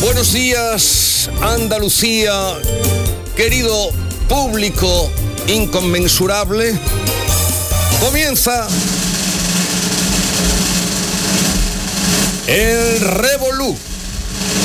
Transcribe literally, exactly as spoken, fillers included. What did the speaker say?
Buenos días, Andalucía, querido público inconmensurable. Comienza el Revolú.